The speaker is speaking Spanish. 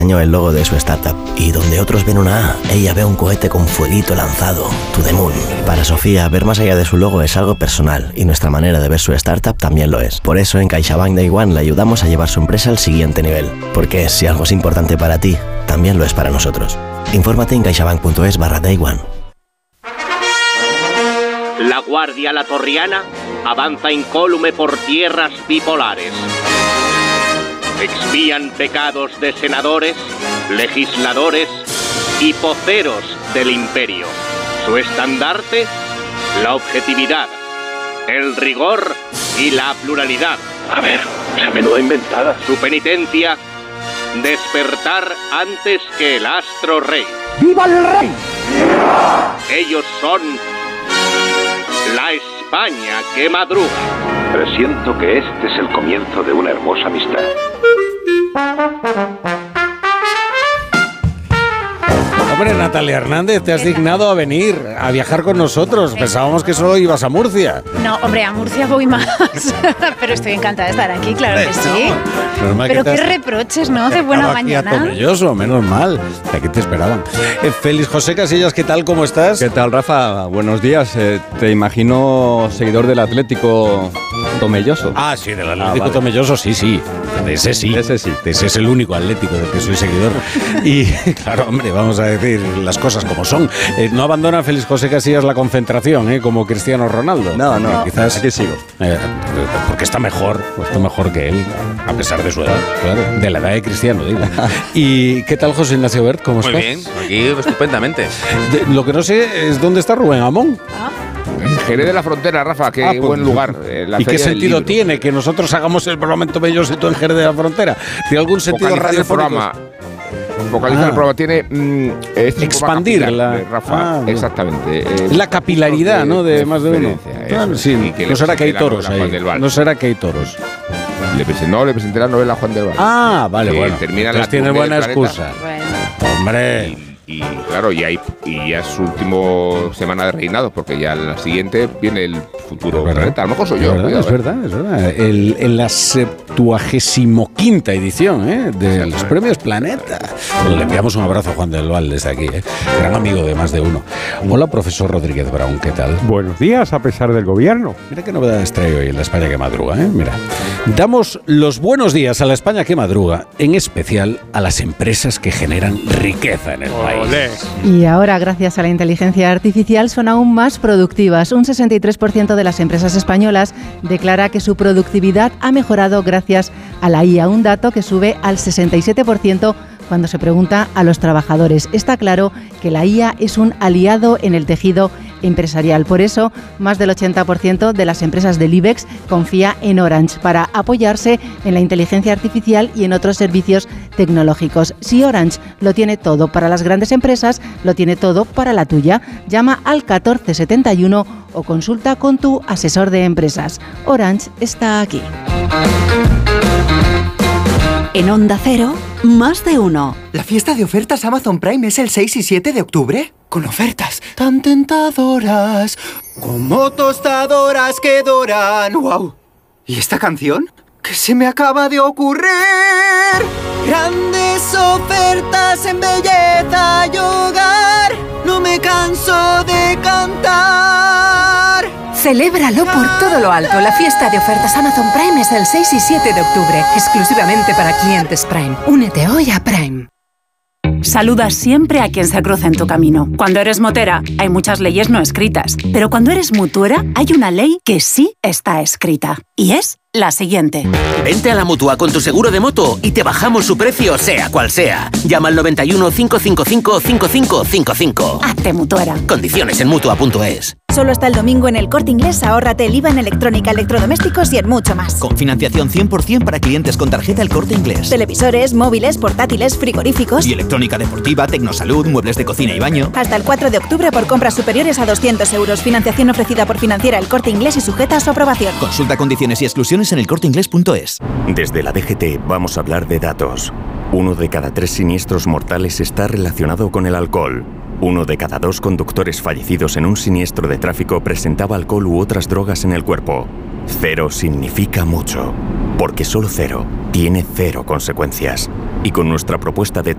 el logo de su startup, y donde otros ven una A, ella ve un cohete con fueguito lanzado, to the moon. Para Sofía, ver más allá de su logo es algo personal, y nuestra manera de ver su startup también lo es. Por eso en CaixaBank Day One le ayudamos a llevar su empresa al siguiente nivel, porque si algo es importante para ti, también lo es para nosotros. Infórmate en caixabank.es/Day One. La Guardia Latorriana avanza incólume por tierras bipolares. Expían pecados de senadores, legisladores y poceros del imperio. Su estandarte, la objetividad, el rigor y la pluralidad. A ver, esa menuda inventada. Su penitencia, despertar antes que el astro rey. ¡Viva el rey! Ellos son la España que madruga. Presiento que este es el comienzo de una hermosa amistad. Hombre, Natalia Hernández, te has dignado a venir, a viajar con nosotros. Pensábamos que solo ibas a Murcia. No, hombre, a Murcia voy más. Pero estoy encantada de estar aquí, claro que sí. Pero qué reproches, ¿no? De buena mañana. Tomelloso, menos mal. Aquí te esperaban. Félix José Casillas, ¿qué tal? ¿Cómo estás? ¿Qué tal, Rafa? Buenos días. Te imagino seguidor del Atlético Tomelloso. Ah, sí, del Atlético Tomelloso, sí. De ese sí. Ese es el único Atlético del que soy seguidor. Y claro, hombre, vamos a decir las cosas como son. No abandona Félix José Casillas la concentración, como Cristiano Ronaldo. No. Quizás aquí sigo. Porque está mejor que él, a pesar de su edad, claro. De la edad de Cristiano, digo. ¿Y qué tal, José Ignacio Bert? ¿Cómo estás? Muy bien, aquí estupendamente. Lo que no sé es dónde está Rubén Amón. Jerez de la Frontera, Rafa, qué buen lugar. ¿Y qué sentido tiene que nosotros hagamos el programa en Tomelloso y tú en Jerez de la Frontera? ¿Tiene algún sentido radiofónico? Vocalizar el programa tiene expandir Rafa, exactamente. La capilaridad, ¿no? De más de uno. Sí, no será que hay toros ahí. No será que hay toros. Le presenté la novela Juan del Val. Ah, vale, bueno. Entonces tiene buena excusa. Hombre. Y claro, y ya es su última semana de reinado, porque ya la siguiente viene el futuro planeta. A lo mejor soy yo. Es verdad. En la 75ª edición de los premios Planeta. Le enviamos un abrazo a Juan del Val desde aquí, gran amigo de más de uno. Hola, profesor Rodríguez Brown, ¿qué tal? Buenos días, a pesar del gobierno. Mira qué novedades traigo hoy en la España que madruga, Mira, damos los buenos días a la España que madruga, en especial a las empresas que generan riqueza en el país. Y ahora, gracias a la inteligencia artificial, son aún más productivas. Un 63% de las empresas españolas declara que su productividad ha mejorado gracias a la IA, un dato que sube al 67% cuando se pregunta a los trabajadores. Está claro que la IA es un aliado en el tejido empresarial. Por eso, más del 80% de las empresas del IBEX confía en Orange para apoyarse en la inteligencia artificial y en otros servicios tecnológicos. Si Orange lo tiene todo para las grandes empresas, lo tiene todo para la tuya. Llama al 1471 o consulta con tu asesor de empresas. Orange está aquí. En Onda Cero, más de uno. ¿La fiesta de ofertas Amazon Prime es el 6 y 7 de octubre? Con ofertas tan tentadoras, como tostadoras que doran. ¡Wow! ¿Y esta canción? ¿Qué se me acaba de ocurrir? Grandes ofertas en belleza y hogar. No me canso de cantar. Celébralo por todo lo alto. La fiesta de ofertas Amazon Prime es el 6 y 7 de octubre, exclusivamente para clientes Prime. Únete hoy a Prime. Saluda siempre a quien se cruza en tu camino. Cuando eres motera, hay muchas leyes no escritas. Pero cuando eres mutuera, hay una ley que sí está escrita. Y es la siguiente. Vente a la Mutua con tu seguro de moto y te bajamos su precio, sea cual sea. Llama al 91 555 5555. Hazte mutuera. Condiciones en Mutua.es. Solo hasta el domingo en El Corte Inglés ahórrate el IVA en electrónica, electrodomésticos y en mucho más. Con financiación 100% para clientes con tarjeta El Corte Inglés. Televisores, móviles, portátiles, frigoríficos. Y electrónica deportiva, tecnosalud, muebles de cocina y baño. Hasta el 4 de octubre por compras superiores a 200 euros. Financiación ofrecida por Financiera El Corte Inglés y sujeta a su aprobación. Consulta condiciones y exclusiones en elcorteinglés.es. Desde la DGT vamos a hablar de datos. 1 de cada 3 siniestros mortales está relacionado con el alcohol. 1 de cada 2 conductores fallecidos en un siniestro de tráfico presentaba alcohol u otras drogas en el cuerpo. 0 significa mucho, porque solo 0 tiene 0 consecuencias. Y con nuestra propuesta de